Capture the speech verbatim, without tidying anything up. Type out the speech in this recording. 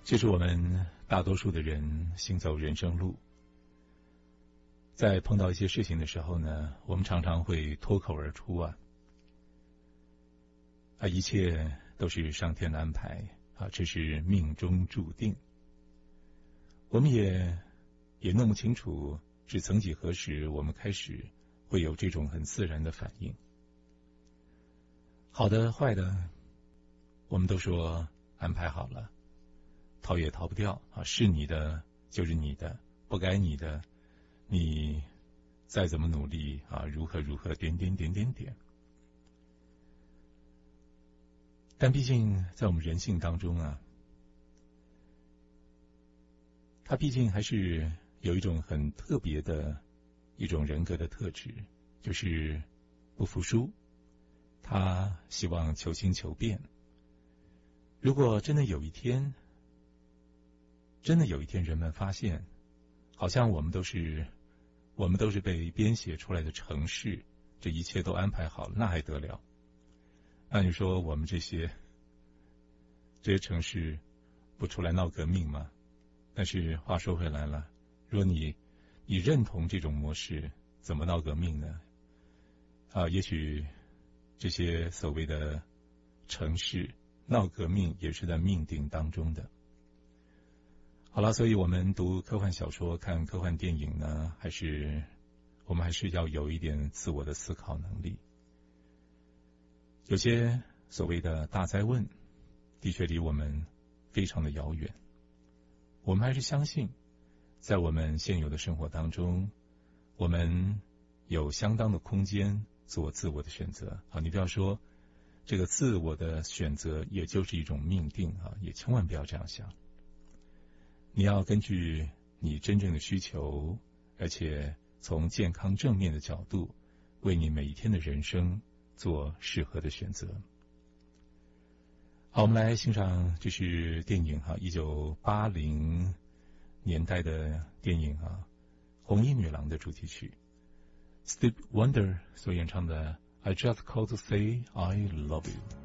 这是我们大多数的人行走人生路，在碰到一些事情的时候呢，我们常常会脱口而出啊，啊，一切都是上天的安排啊，这是命中注定。我们也也弄不清楚是曾几何时，我们开始会有这种很自然的反应。好的坏的，我们都说安排好了，逃也逃不掉啊！是你的就是你的，不该你的，你再怎么努力啊，如何如何，点点点点点。但毕竟在我们人性当中啊，他毕竟还是有一种很特别的一种人格的特质，就是不服输，他希望求新求变。如果真的有一天，真的有一天人们发现，好像我们都是我们都是被编写出来的程式，这一切都安排好了，那还得了？那你说我们这些这些程式不出来闹革命吗？但是话说回来了，如果你你认同这种模式，怎么闹革命呢？啊，也许这些所谓的程式闹革命也是在命定当中的。好了，所以我们读科幻小说、看科幻电影呢，还是我们还是要有一点自我的思考能力。有些所谓的大灾问，的确离我们非常的遥远。我们还是相信，在我们现有的生活当中，我们有相当的空间做自我的选择。好，你不要说这个自我的选择也就是一种命定啊，也千万不要这样想。你要根据你真正的需求，而且从健康正面的角度，为你每一天的人生做适合的选择。好，我们来欣赏这是电影哈，一九八零年代的电影啊，《红衣女郎》的主题曲 ，Stevie Wonder 所演唱的《I Just Called to Say I Love You》。